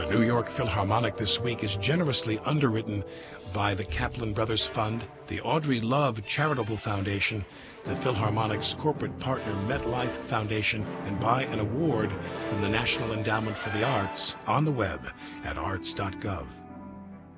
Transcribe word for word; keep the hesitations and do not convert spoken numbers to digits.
The New York Philharmonic this week is generously underwritten by the Kaplan Brothers Fund, the Audrey Love Charitable Foundation, the Philharmonic's corporate partner MetLife Foundation, and by an award from the National Endowment for the Arts on the web at arts dot gov.